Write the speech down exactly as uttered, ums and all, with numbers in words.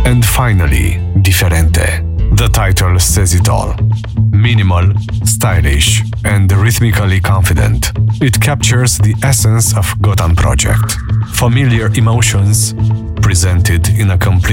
And finally, Differente. The title says it all. Minimal, stylish, and rhythmically confident. It captures the essence of Gotham Project. Familiar emotions presented in a complete